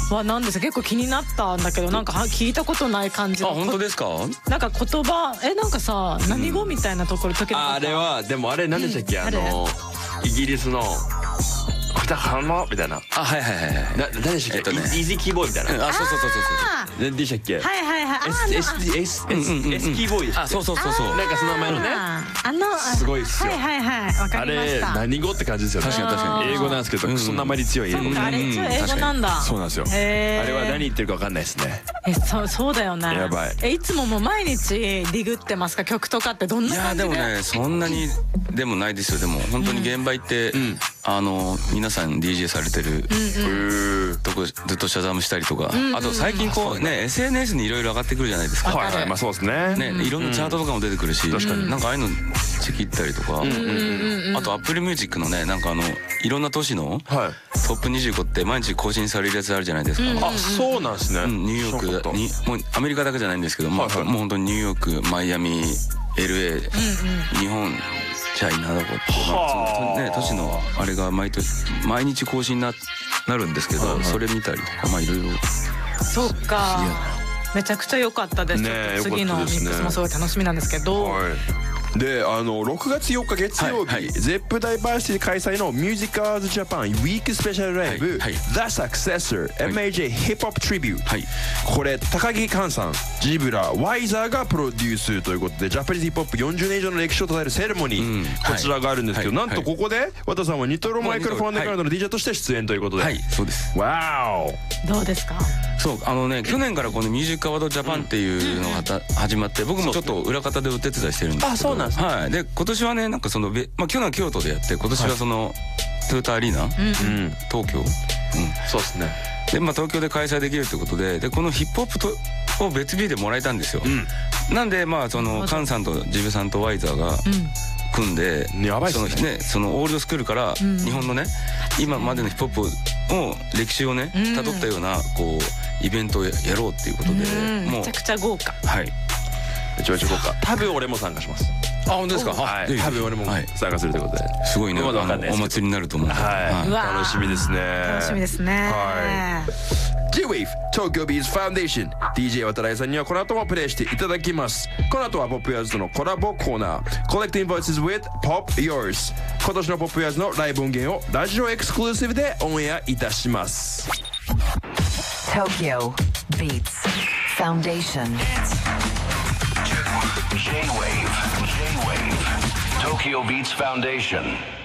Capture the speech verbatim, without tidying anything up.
はなんです結構気になったんだけど、なんか聞いたことない感じの。 あ、本当ですか？ なんか言葉えなんかさ何語みたいなところ時々 あれはでもあれ何でしたっけ、あのイギリスのふたはまみたいな、 あ、はいはいはいはい。 な何でしたっけ、イージーキーボーイみたいな、 あ、そうそうそうそうそう。 何でしたっけ、 はいはいはい、あエスエスエスエスキーボーイでしたっけ。 あ、そうそうそうそう。 なんかその名前のね、 あのすごいっすよ。 はいはいはい、わかあれりました。 何語って感じですよね。 確かに確かに英語なんですけどクソなまり強い英語。 そっか、あれ一応英語なんだ。 そうなんですよ。あへーれは何言ってるかわかんないですね。 え、そうそうだよね。 やばい。 え、いつももう毎日ディグってますか、曲とかってどんいやな感じで。 でもね、そんなにでもないですよ。でも本当に現場行ってあの皆さん ディージェー されてるとこずっとシャザムしたりとか、あと最近こうね エスエヌエス にいろいろ上がってくるじゃないですか。 はいはい、まあそうですね。 ね、いろんなチャートとかも出てくるし、確かになんかああいうのチェキったりとか、あと Apple Music のね、なんかあのいろんな都市のトップにじゅうごって毎日更新されるやつあるじゃないですか。 あ、そうなんですね。 ニューヨークにもうアメリカだけじゃないんですけど、もう本当にニューヨーク、マイアミ、エルエー、日本、チャイナどこってまあね都市のあれが毎年毎日更新にななるんですけど、それ見たりとかまあいろいろ。 そっか。めちゃくちゃ良かったです。次のミックスもすごい楽しみなんですけど。 で、あのろくがつよっか月曜日、ゼップダイバーシティ開催のミュージックアワーズジャパンウィークスペシャルライブ The Successor エムエージェー Hip Hop Tribute、これ高木寛さん、ジブラ、ワイザーがプロデュースということで、ジャパニーズヒップホップよんじゅうねん以上の歴史をたたえるセレモニー、こちらがあるんですけど、なんとここで和田さんはニトロマイクロフォンデグラウンドの ディージェー として出演ということで。 はい、そうです。 わーお、どうですか？ そう、あのね、去年からこのミュージックアワードジャパンっていうのが始まって、僕もちょっと裏方でお手伝いしてるんですけど。 あ、そうなんですね。 はい。で今年はね、なんかそのまあ去年は京都でやって、今年はそのトヨタアリーナ、東京、 そうですね。 でまあ東京で開催できるということで、でこのヒップホップとを別日でもらえたんですよ。なんでまあそのカンさんとジブさんとワイザーが組んで、 やばいっすね。 そのね、そのオールドスクールから日本のね今までのヒップホップを歴史をね辿ったようなこうイベントをやろうっていうことで、 めちゃくちゃ豪華。 はい。 めちゃめちゃ豪華。多分俺も参加します。 あ、本当ですか？ はい。多分俺も参加するということで。 すごいね。お祭りになると思う。 はい。楽しみですね。 楽しみですね。 はい。J-Wave Tokyo Beats Foundation ディージェー 渡来さんにはこの後もプレイしていただきます。この後はポップヤーズとのコラボコーナー Collecting Voices with Pop Yours。今年のポップヤーズのライブ音源をラジオエクスクルーシブでオンエアいたします。 Tokyo Beats Foundation J-Wave J-Wave Tokyo Beats Foundation